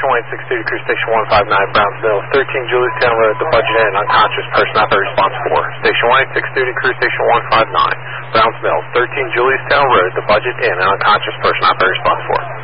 Station 186 Crew Station 159, Browns Mills, 13 Juliustown Road, the budget Inn, unconscious person not by response 4. Station 186 Crew Station 159, Browns Mills, 13 Juliustown Road, the budget Inn, and unconscious person not by response 4.